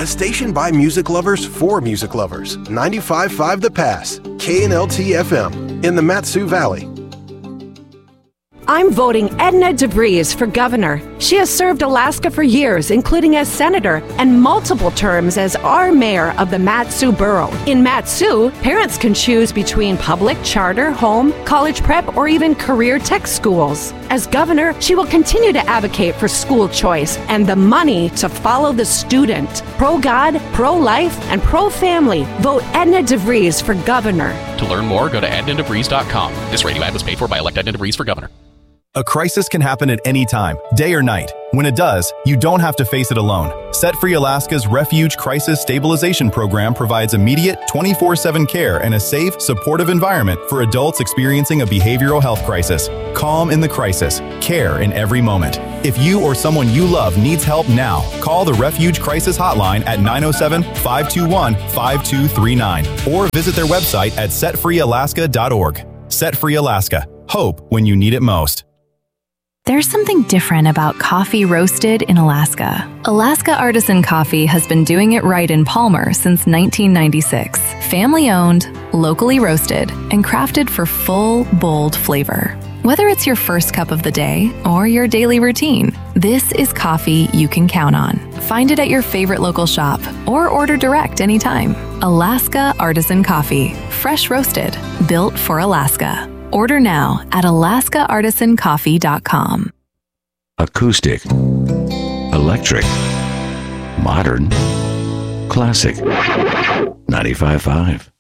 A station by music lovers for music lovers. 95.5 The Pass, KNLT FM, in the Mat-Su Valley. I'm voting Edna DeVries for governor. She has served Alaska for years, including as senator and multiple terms as our mayor of the Mat-Su borough. In Mat-Su, parents can choose between public, charter, home, college prep, or even career tech schools. As governor, she will continue to advocate for school choice and the money to follow the student. Pro-God, pro-life, and pro-family. Vote Edna DeVries for governor. To learn more, go to ednadevries.com. This radio ad was paid for by Elect Edna DeVries for governor. A crisis can happen at any time, day or night. When it does, you don't have to face it alone. Set Free Alaska's Refuge Crisis Stabilization Program provides immediate 24/7 care and a safe, supportive environment for adults experiencing a behavioral health crisis. Calm in the crisis, care in every moment. If you or someone you love needs help now, call the Refuge Crisis Hotline at 907-521-5239 or visit their website at setfreealaska.org. Set Free Alaska. Hope when you need it most. There's something different about coffee roasted in Alaska. Alaska Artisan Coffee has been doing it right in Palmer since 1996. Family-owned, locally roasted, and crafted for full, bold flavor. Whether it's your first cup of the day or your daily routine, this is coffee you can count on. Find it at your favorite local shop or order direct anytime. Alaska Artisan Coffee. Fresh roasted. Built for Alaska. Order now at alaskaartisancoffee.com. Acoustic, electric, modern, classic. 95.5